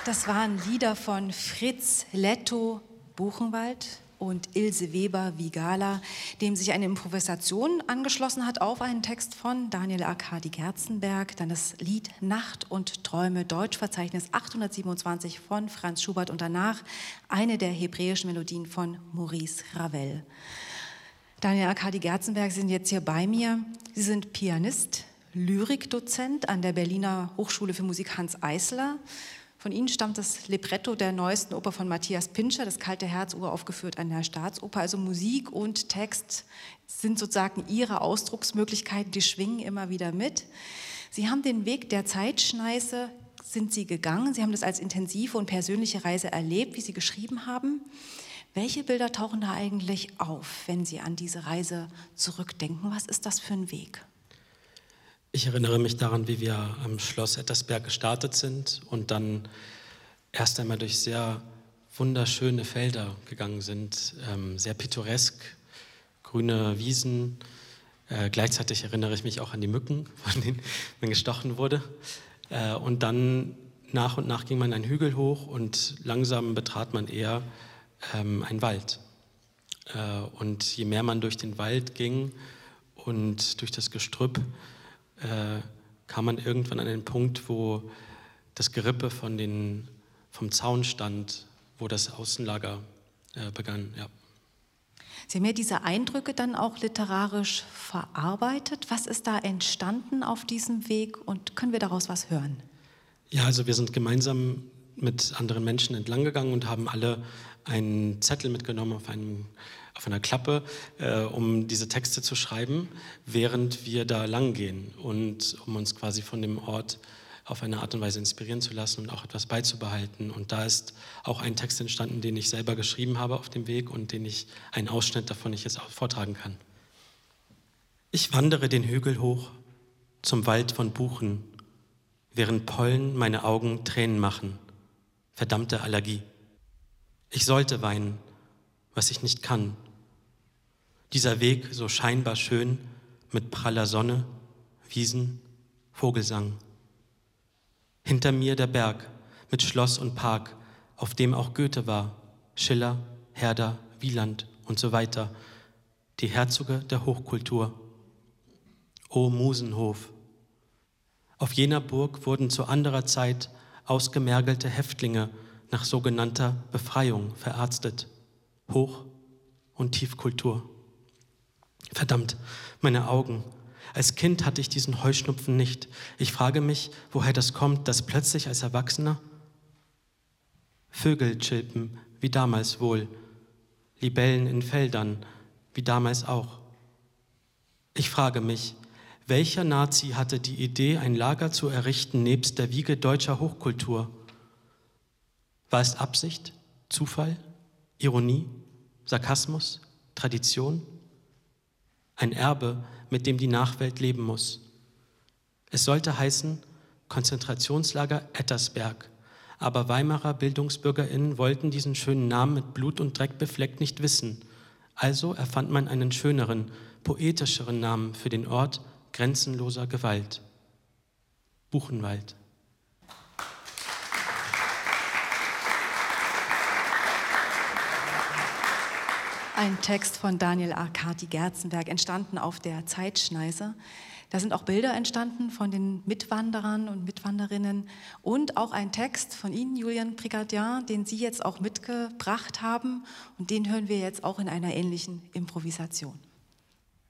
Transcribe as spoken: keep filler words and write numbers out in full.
Das waren Lieder von Fritz Letto, Buchenwald, und Ilse Weber, Vigala, dem sich eine Improvisation angeschlossen hat auf einen Text von Daniel Arkadi Gerzenberg, dann das Lied Nacht und Träume, Deutschverzeichnis achthundertsiebenundzwanzig von Franz Schubert und danach eine der hebräischen Melodien von Maurice Ravel. Daniel Arkadi Gerzenberg sind jetzt hier bei mir. Sie sind Pianist, Lyrikdozent an der Berliner Hochschule für Musik Hanns Eisler. Von Ihnen stammt das Libretto der neuesten Oper von Matthias Pintscher, das Kalte Herz, uraufgeführt an der Staatsoper. Also Musik und Text sind sozusagen Ihre Ausdrucksmöglichkeiten, die schwingen immer wieder mit. Sie haben den Weg der Zeitschneise, sind Sie gegangen. Sie haben das als intensive und persönliche Reise erlebt, wie Sie geschrieben haben. Welche Bilder tauchen da eigentlich auf, wenn Sie an diese Reise zurückdenken? Was ist das für ein Weg? Ich erinnere mich daran, wie wir am Schloss Ettersberg gestartet sind und dann erst einmal durch sehr wunderschöne Felder gegangen sind, ähm, sehr pittoresk, grüne Wiesen. Äh, gleichzeitig erinnere ich mich auch an die Mücken, von denen man gestochen wurde. Äh, und dann nach und nach ging man einen Hügel hoch und langsam betrat man eher ähm, einen Wald. Äh, und je mehr man durch den Wald ging und durch das Gestrüpp, Äh, kam man irgendwann an den Punkt, wo das Gerippe von den, vom Zaun stand, wo das Außenlager äh, begann. Ja. Sie haben ja diese Eindrücke dann auch literarisch verarbeitet. Was ist da entstanden auf diesem Weg und können wir daraus was hören? Ja, also wir sind gemeinsam mit anderen Menschen entlang gegangen und haben alle einen Zettel mitgenommen auf einem auf einer Klappe, äh, um diese Texte zu schreiben, während wir da lang gehen und um uns quasi von dem Ort auf eine Art und Weise inspirieren zu lassen und auch etwas beizubehalten. Und da ist auch ein Text entstanden, den ich selber geschrieben habe auf dem Weg und den ich, einen Ausschnitt davon ich jetzt auch vortragen kann. Ich wandere den Hügel hoch zum Wald von Buchen, während Pollen meine Augen Tränen machen. Verdammte Allergie. Ich sollte weinen, was ich nicht kann. Dieser Weg so scheinbar schön, mit praller Sonne, Wiesen, Vogelsang. Hinter mir der Berg mit Schloss und Park, auf dem auch Goethe war, Schiller, Herder, Wieland und so weiter, die Herzoge der Hochkultur. O Musenhof! Auf jener Burg wurden zu anderer Zeit ausgemergelte Häftlinge nach sogenannter Befreiung verarztet. Hoch- und Tiefkultur. Verdammt, meine Augen. Als Kind hatte ich diesen Heuschnupfen nicht. Ich frage mich, woher das kommt, dass plötzlich als Erwachsener Vögel chilpen, wie damals wohl, Libellen in Feldern, wie damals auch. Ich frage mich, welcher Nazi hatte die Idee, ein Lager zu errichten nebst der Wiege deutscher Hochkultur? War es Absicht, Zufall, Ironie, Sarkasmus, Tradition? Ein Erbe, mit dem die Nachwelt leben muss. Es sollte heißen Konzentrationslager Ettersberg, aber Weimarer BildungsbürgerInnen wollten diesen schönen Namen mit Blut und Dreck befleckt nicht wissen. Also erfand man einen schöneren, poetischeren Namen für den Ort grenzenloser Gewalt. Buchenwald. Ein Text von Daniel Arkadi Gerzenberg, entstanden auf der Zeitschneise. Da sind auch Bilder entstanden von den Mitwanderern und Mitwanderinnen und auch ein Text von Ihnen, Julian Prigadier, den Sie jetzt auch mitgebracht haben und den hören wir jetzt auch in einer ähnlichen Improvisation.